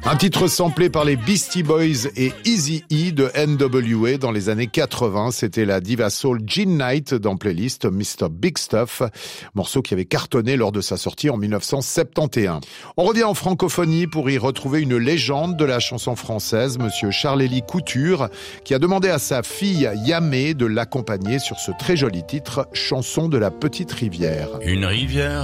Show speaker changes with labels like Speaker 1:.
Speaker 1: Un titre samplé par les Beastie Boys et Eazy-E de NWA dans les années 80. C'était la diva soul Jean Knight dans playlist Mr. Big Stuff, morceau qui avait cartonné lors de sa sortie en 1971. On revient en francophonie pour y retrouver une légende de la chanson française, monsieur Charles-Élie Couture, qui a demandé à sa fille Yamé de l'accompagner sur ce très joli titre, Chanson de la petite rivière.
Speaker 2: Une rivière